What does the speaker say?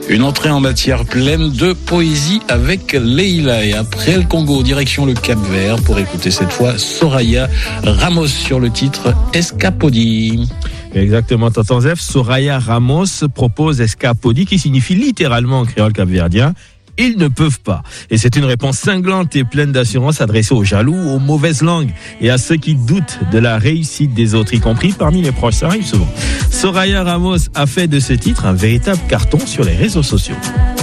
Une entrée en matière pleine de poésie avec Leila. Et après le Congo, direction le Cap-Vert pour écouter cette fois Soraya Ramos sur le titre Escapodi. Exactement, tonton Zef. Soraya Ramos propose Escapodi qui signifie littéralement en créole capverdien ils ne peuvent pas. Et c'est une réponse cinglante et pleine d'assurance adressée aux jaloux, aux mauvaises langues et à ceux qui doutent de la réussite des autres, y compris parmi les proches. Ça arrive souvent. Soraya Ramos a fait de ce titre un véritable carton sur les réseaux sociaux.